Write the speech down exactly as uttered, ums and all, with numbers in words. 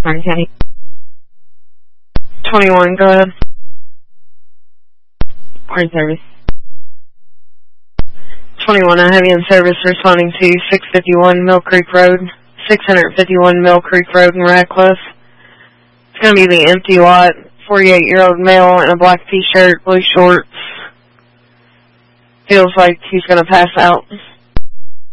Martin County. twenty-one, go ahead. Port service. twenty-one, I have you in service responding to six fifty-one Mill Creek Road, six fifty-one Mill Creek Road in Radcliffe. It's going to be the empty lot, forty-eight-year-old male in a black t-shirt, blue shorts. Feels like he's going to pass out.